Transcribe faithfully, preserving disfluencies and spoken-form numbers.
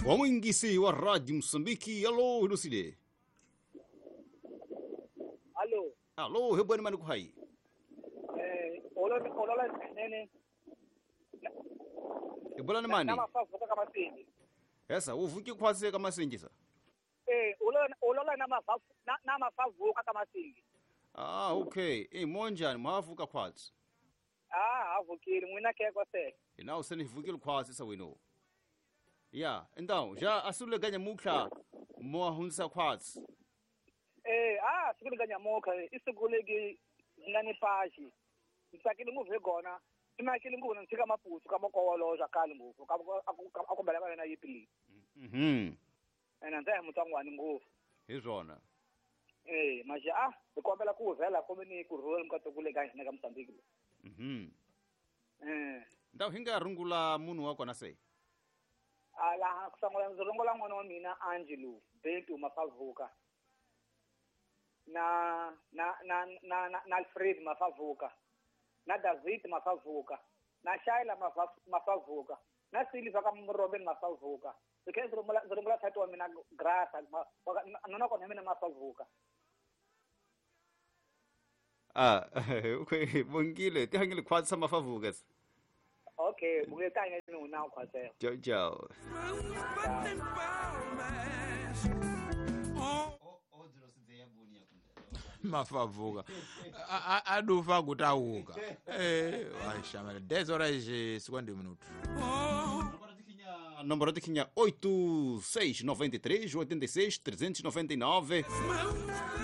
Wamwingisi wa Rádio Moçambique. Alô, Lucide. Alô. Alô, hebani mani kuhai. Eh, olo olo nene. Ebola ni mani. Na mafavuka kama sindi. Esa, uvuki kwase kama singisa. Eh, olo olo na mafavu na, na mafavuka kama sindi. Ah, okay. Eh, monjani mwavuka kwatsi. Ah, avukile mwina ke kwase. Ina useni vukile kwatsi sa wino. Ya, então, já asule ganha mukha mo hunsa kwatsi. Eh, ah, sikule ganya moka isikuleki ngani pashi. Isakile nguve gona. Imakile nguna ntsika mapusu kama kwolo zakale nguvu. Akubela bana yipili. Mhm. Ena nza mutangwani nguvu. Hizona. Eh, maja ah, ikombela kuvela komini kurhula mkato kule kanye na Mozambique. Mhm. Eh. Ndaw hinga rungula munhu wako na se. Ala kusangola nzolongola ngwana wa mina Angelo Bentu Mafavuka. Na na na na, na, na Alfred Mafavuka. Na David Mafavuka. Na Shaila Mafavuka. Na Silva kama Robin Mafavuka. Because zolongola zolongola tatu wa mina Grasa nona kwa mina Mafavuka. Ah, okay, bongile, tihangile kwatsa mafavuka. Okay, mungekanye nuna kwase. Ciao ciao. Mafavuka adufa kutauka eh waishamela dez horas e cinquenta minutos. Número de Quinha oito seis nove três oito seis três nove nove.